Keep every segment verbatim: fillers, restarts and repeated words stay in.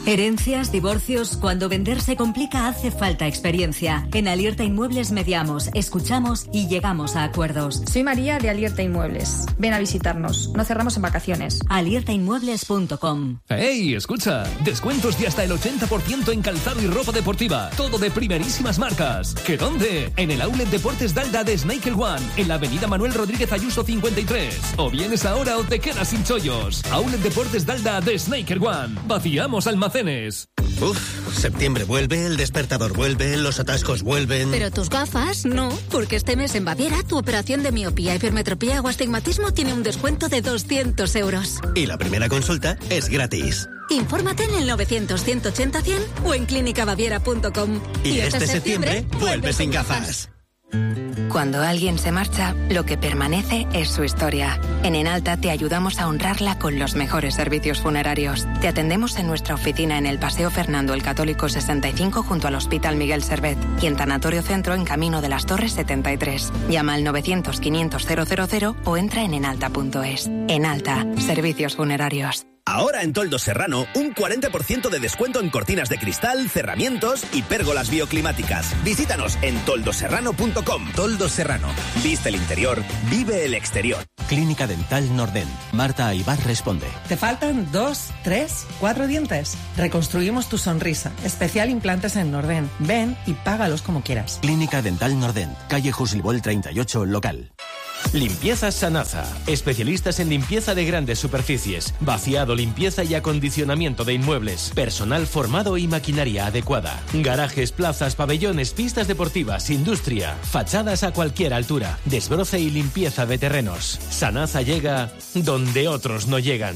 Herencias, divorcios, cuando vender se complica hace falta experiencia. En Alierta Inmuebles mediamos, escuchamos y llegamos a acuerdos. Soy María de Alierta Inmuebles. Ven a visitarnos, no cerramos en vacaciones. alierta inmuebles punto com. ¡Ey, escucha! Descuentos de hasta el ochenta por ciento en calzado y ropa deportiva. Todo de primerísimas marcas. ¿Qué dónde? En el Outlet Deportes Dalda de Snake One, en la avenida Manuel Rodríguez Ayuso cincuenta y tres. O vienes ahora o te quedas sin chollos. Outlet Deportes Dalda de Snake One. Vaciamos almacenes. Uf, septiembre vuelve, el despertador vuelve, los atascos vuelven... Pero tus gafas, no, porque este mes en Baviera tu operación de miopía, hipermetropía o astigmatismo tiene un descuento de doscientos euros. Y la primera consulta es gratis. Infórmate en el novecientos, ciento ochenta, cien o en clínica baviera punto com. Y, y este septiembre, septiembre vuelve sin gafas. Cuando alguien se marcha, lo que permanece es su historia. En Enalta te ayudamos a honrarla con los mejores servicios funerarios. Te atendemos en nuestra oficina en el Paseo Fernando el Católico sesenta y cinco junto al Hospital Miguel Servet y en Tanatorio Centro en Camino de las Torres setenta y tres. Llama al novecientos, quinientos, cero cero cero o entra en enalta punto es. Enalta, servicios funerarios. Ahora en Toldos Serrano, un cuarenta por ciento de descuento en cortinas de cristal, cerramientos y pérgolas bioclimáticas. Visítanos en toldos serrano punto com. Toldos Serrano. Viste el interior, vive el exterior. Clínica Dental Nordent. Marta Aybar responde. ¿Te faltan dos, tres, cuatro dientes? Reconstruimos tu sonrisa. Especial implantes en Nordent. Ven y págalos como quieras. Clínica Dental Nordent. Calle Juslibol treinta y ocho, local. Limpiezas Sanaza. Especialistas en limpieza de grandes superficies, vaciado, limpieza y acondicionamiento de inmuebles, personal formado y maquinaria adecuada. Garajes, plazas, pabellones, pistas deportivas, industria, fachadas a cualquier altura, desbroce y limpieza de terrenos. Sanaza llega donde otros no llegan.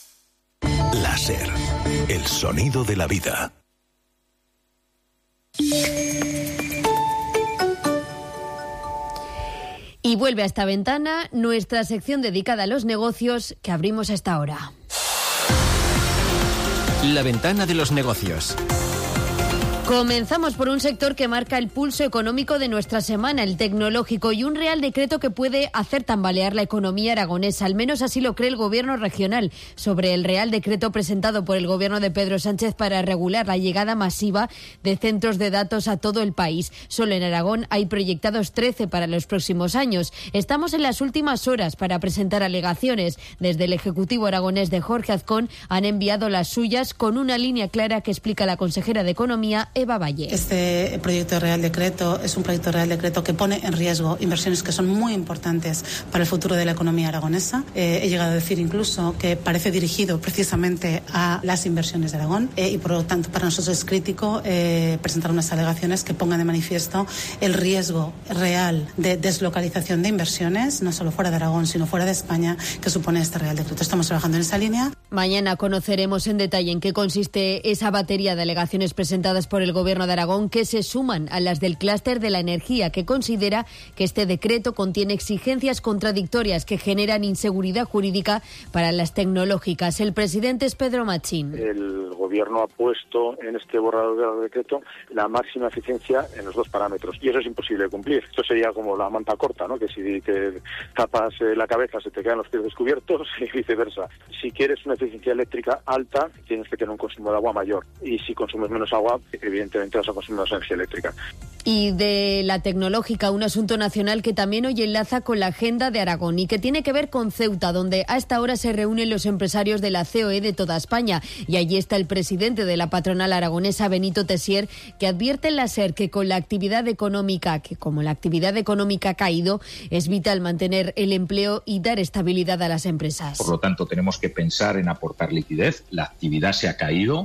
Láser, el sonido de la vida. Y vuelve a esta ventana nuestra sección dedicada a los negocios que abrimos a esta hora. La ventana de los negocios. Comenzamos por un sector que marca el pulso económico de nuestra semana, el tecnológico, y un real decreto que puede hacer tambalear la economía aragonesa. Al menos así lo cree el Gobierno regional sobre el real decreto presentado por el Gobierno de Pedro Sánchez para regular la llegada masiva de centros de datos a todo el país. Solo en Aragón hay proyectados trece para los próximos años. Estamos en las últimas horas para presentar alegaciones. Desde el Ejecutivo aragonés de Jorge Azcón han enviado las suyas con una línea clara que explica la consejera de Economía, Eva Valle. Este proyecto de Real Decreto es un proyecto de Real Decreto que pone en riesgo inversiones que son muy importantes para el futuro de la economía aragonesa. Eh, he llegado a decir incluso que parece dirigido precisamente a las inversiones de Aragón eh, y por lo tanto para nosotros es crítico eh, presentar unas alegaciones que pongan de manifiesto el riesgo real de deslocalización de inversiones, no solo fuera de Aragón sino fuera de España, que supone este Real Decreto. Estamos trabajando en esa línea. Mañana conoceremos en detalle en qué consiste esa batería de alegaciones presentadas por el Gobierno de Aragón, que se suman a las del clúster de la energía, que considera que este decreto contiene exigencias contradictorias que generan inseguridad jurídica para las tecnológicas. El presidente es Pedro Machín. El Gobierno ha puesto en este borrador del decreto la máxima eficiencia en los dos parámetros y eso es imposible de cumplir. Esto sería como la manta corta, ¿no? Que si te tapas la cabeza se te quedan los pies descubiertos y viceversa. Si quieres una eficiencia eléctrica alta, tienes que tener un consumo de agua mayor y si consumes menos agua, evidentemente vas a consumir más energía eléctrica. Y de la tecnológica, un asunto nacional que también hoy enlaza con la agenda de Aragón y que tiene que ver con Ceuta, donde a esta hora se reúnen los empresarios de la C O E de toda España. Y allí está el presidente de la patronal aragonesa, Benito Tessier, que advierte en la SER que con la actividad económica, que como la actividad económica ha caído, es vital mantener el empleo y dar estabilidad a las empresas. Por lo tanto, tenemos que pensar en aportar liquidez. La actividad se ha caído.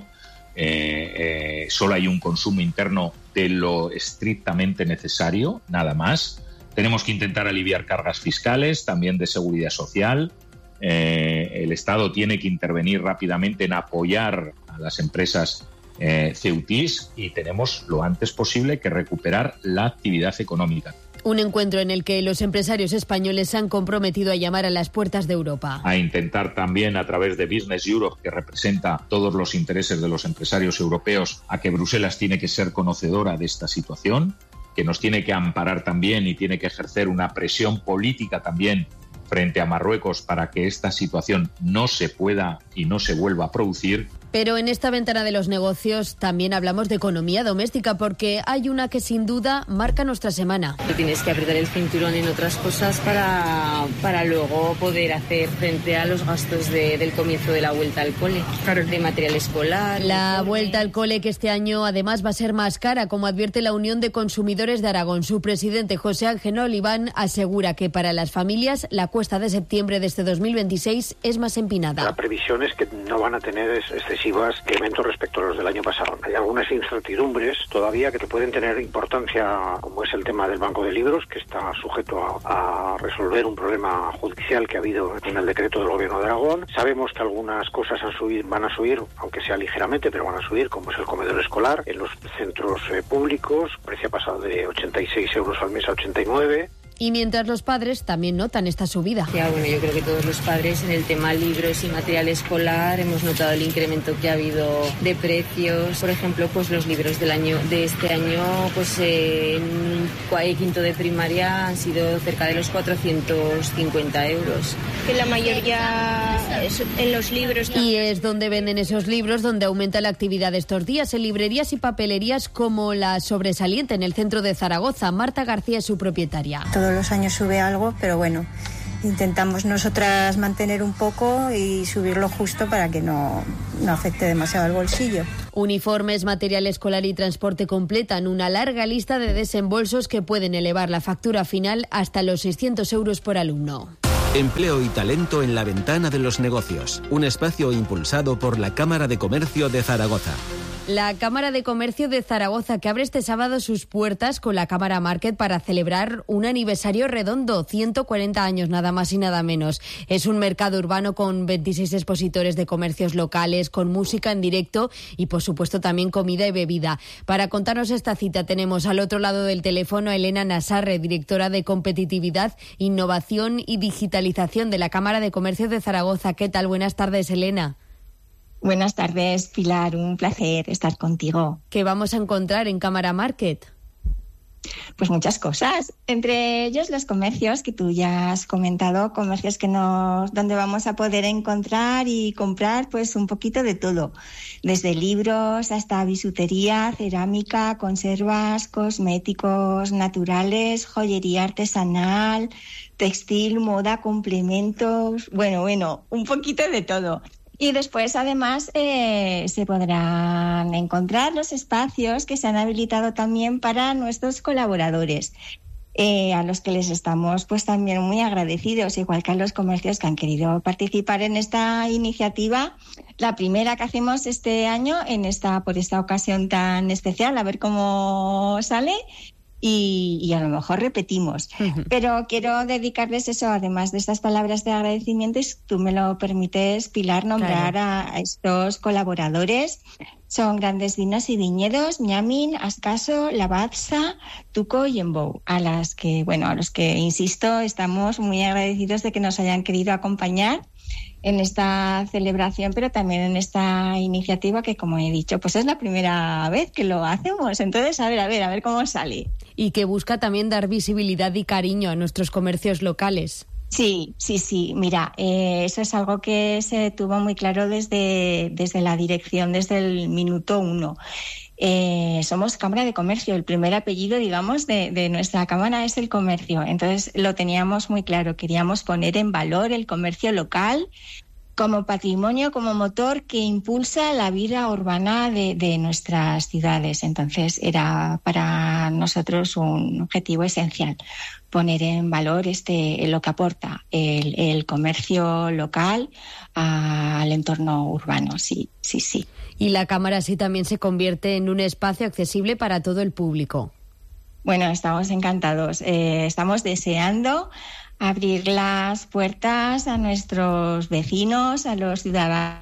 Eh, eh, solo hay un consumo interno de lo estrictamente necesario, nada más. Tenemos que intentar aliviar cargas fiscales, también de seguridad social. Eh, el Estado tiene que intervenir rápidamente en apoyar a las empresas eh, ceutís y tenemos lo antes posible que recuperar la actividad económica. Un encuentro en el que los empresarios españoles se han comprometido a llamar a las puertas de Europa. A intentar también a través de Business Europe, que representa todos los intereses de los empresarios europeos, a que Bruselas tiene que ser conocedora de esta situación, que nos tiene que amparar también y tiene que ejercer una presión política también frente a Marruecos para que esta situación no se pueda y no se vuelva a producir. Pero en esta ventana de los negocios también hablamos de economía doméstica, porque hay una que sin duda marca nuestra semana. Tú tienes que apretar el cinturón en otras cosas para, para luego poder hacer frente a los gastos de, del comienzo de la vuelta al cole, de material escolar. La vuelta al cole, que este año además va a ser más cara, como advierte la Unión de Consumidores de Aragón. Su presidente, José Ángel Oliván, asegura que para las familias la cuesta de septiembre de este dos mil veintiséis es más empinada. La previsión es que no van a tener excesivos incrementos respecto a los del año pasado. Hay algunas incertidumbres todavía que te pueden tener importancia, como es el tema del Banco de Libros, que está sujeto a, a resolver un problema judicial que ha habido en el decreto del Gobierno de Aragón. Sabemos que algunas cosas han subir, van a subir, aunque sea ligeramente, pero van a subir, como es el comedor escolar. En los centros eh, públicos, el precio ha pasado de ochenta y seis euros al mes a ochenta y nueve. Y mientras los padres también notan esta subida. Ya, bueno, yo creo que todos los padres en el tema libros y material escolar hemos notado el incremento que ha habido de precios. Por ejemplo, pues los libros del año de este año, pues eh, en quinto de primaria han sido cerca de los cuatrocientos cincuenta euros. Que la mayoría en los libros. Y es donde venden esos libros, donde aumenta la actividad de estos días, en librerías y papelerías como la Sobresaliente en el centro de Zaragoza. Marta García es su propietaria. Todos los años sube algo, pero bueno, intentamos nosotras mantener un poco y subirlo justo para que no, no afecte demasiado al bolsillo. Uniformes, material escolar y transporte completan una larga lista de desembolsos que pueden elevar la factura final hasta los seiscientos euros por alumno. Empleo y talento en la ventana de los negocios, un espacio impulsado por la Cámara de Comercio de Zaragoza. La Cámara de Comercio de Zaragoza, que abre este sábado sus puertas con la Cámara Market para celebrar un aniversario redondo, ciento cuarenta años, nada más y nada menos. Es un mercado urbano con veintiséis expositores de comercios locales, con música en directo y, por supuesto, también comida y bebida. Para contarnos esta cita tenemos al otro lado del teléfono a Elena Nasarre, directora de Competitividad, Innovación y Digitalización de la Cámara de Comercio de Zaragoza. ¿Qué tal? Buenas tardes, Elena. Buenas tardes, Pilar. Un placer estar contigo. ¿Qué vamos a encontrar en Cámara Market? Pues muchas cosas. Entre ellos los comercios que tú ya has comentado, comercios que nos, donde vamos a poder encontrar y comprar pues un poquito de todo. Desde libros hasta bisutería, cerámica, conservas, cosméticos naturales, joyería artesanal, textil, moda, complementos. Bueno, bueno, un poquito de todo. Y después, además, eh, se podrán encontrar los espacios que se han habilitado también para nuestros colaboradores, eh, a los que les estamos pues también muy agradecidos, igual que a los comercios que han querido participar en esta iniciativa, la primera que hacemos este año en esta por esta ocasión tan especial, a ver cómo sale. Y, y a lo mejor repetimos. Uh-huh. Pero quiero dedicarles eso, además de estas palabras de agradecimiento, si tú me lo permites, Pilar, nombrar claro. a, a estos colaboradores. Son Grandes Vinos y Viñedos, Ñamin, Ascaso, Lavazza, Tuco y Embou, a las que, bueno, a los que, insisto, estamos muy agradecidos de que nos hayan querido acompañar en esta celebración, pero también en esta iniciativa que, como he dicho, pues es la primera vez que lo hacemos. Entonces, a ver, a ver, a ver cómo sale. Y que busca también dar visibilidad y cariño a nuestros comercios locales. Sí, sí, sí. Mira, eh, eso es algo que se tuvo muy claro desde, desde la dirección, desde el minuto uno. Eh, somos Cámara de Comercio, el primer apellido, digamos, de, de nuestra Cámara es el comercio. Entonces lo teníamos muy claro, queríamos poner en valor el comercio local como patrimonio, como motor que impulsa la vida urbana de, de nuestras ciudades. Entonces era para nosotros un objetivo esencial, poner en valor este lo que aporta el, el comercio local al entorno urbano. Sí, sí, sí. Y la Cámara así también se convierte en un espacio accesible para todo el público. Bueno, estamos encantados. Eh, estamos deseando abrir las puertas a nuestros vecinos, a los ciudadanos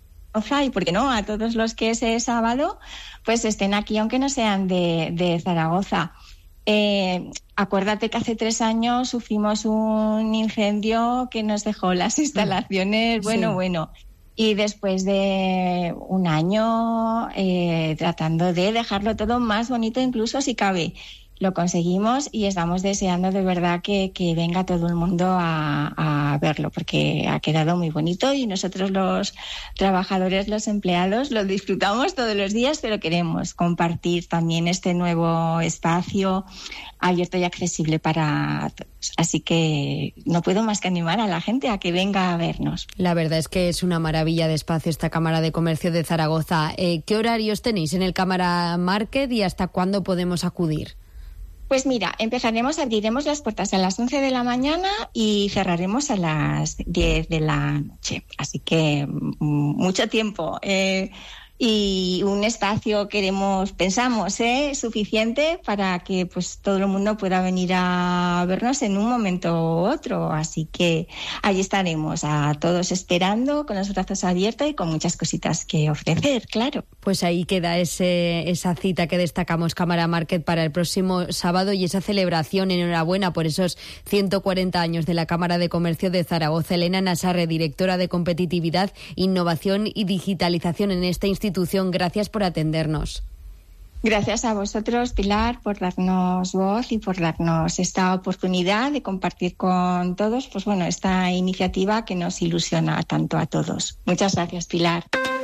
y, ¿por qué no?, a todos los que ese sábado pues estén aquí, aunque no sean de, de Zaragoza. Eh, acuérdate que hace tres años sufrimos un incendio que nos dejó las instalaciones, bueno, sí. bueno. Y después de un año eh, tratando de dejarlo todo más bonito, incluso si cabe. lo conseguimos y estamos deseando de verdad que, que venga todo el mundo a, a verlo, porque ha quedado muy bonito y nosotros los trabajadores, los empleados, lo disfrutamos todos los días, pero queremos compartir también este nuevo espacio abierto y accesible para todos. Así que no puedo más que animar a la gente a que venga a vernos. La verdad es que es una maravilla de espacio esta Cámara de Comercio de Zaragoza. Eh, ¿Qué horarios tenéis en el Cámara Market y hasta cuándo podemos acudir? Pues mira, empezaremos, abriremos las puertas a las once de la mañana y cerraremos a las diez de la noche. Así que mucho tiempo. Eh, y un espacio queremos, pensamos, ¿eh? suficiente para que pues todo el mundo pueda venir a vernos en un momento u otro. Así que allí estaremos a todos esperando con los brazos abiertos y con muchas cositas que ofrecer, claro. Pues ahí queda ese, esa cita que destacamos, Cámara Market, para el próximo sábado y esa celebración. Enhorabuena por esos ciento cuarenta años de la Cámara de Comercio de Zaragoza. Elena Nasarre, directora de Competitividad, Innovación y Digitalización en esta institución. Gracias por atendernos. Gracias a vosotros, Pilar, por darnos voz y por darnos esta oportunidad de compartir con todos, pues bueno, esta iniciativa que nos ilusiona tanto a todos. Muchas gracias, Pilar.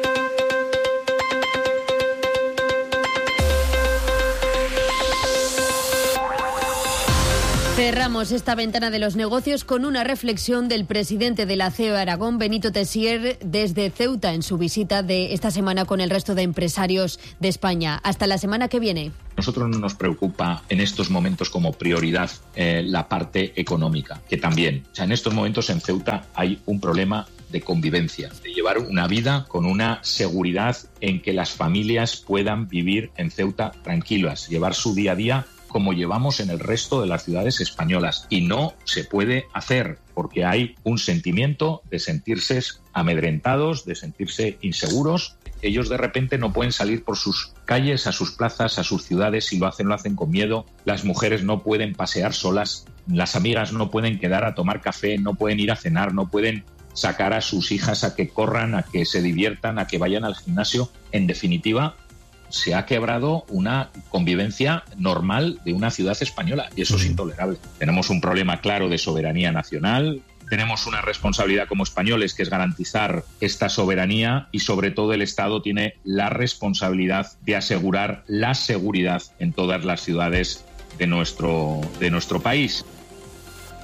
Cerramos esta ventana de los negocios con una reflexión del presidente de la C E O Aragón, Benito Tessier, desde Ceuta en su visita de esta semana con el resto de empresarios de España. Hasta la semana que viene. Nosotros no nos preocupa en estos momentos como prioridad eh, la parte económica, que también. O sea, en estos momentos en Ceuta hay un problema de convivencia, de llevar una vida con una seguridad en que las familias puedan vivir en Ceuta tranquilas, llevar su día a día como llevamos en el resto de las ciudades españolas. Y no se puede hacer porque hay un sentimiento de sentirse amedrentados, de sentirse inseguros. Ellos de repente no pueden salir por sus calles, a sus plazas, a sus ciudades. Si lo hacen, lo hacen con miedo. Las mujeres no pueden pasear solas. Las amigas no pueden quedar a tomar café, no pueden ir a cenar, no pueden sacar a sus hijas a que corran, a que se diviertan, a que vayan al gimnasio. En definitiva, se ha quebrado una convivencia normal de una ciudad española y eso es intolerable. Tenemos un problema claro de soberanía nacional, tenemos una responsabilidad como españoles que es garantizar esta soberanía y sobre todo el Estado tiene la responsabilidad de asegurar la seguridad en todas las ciudades de nuestro, de nuestro país.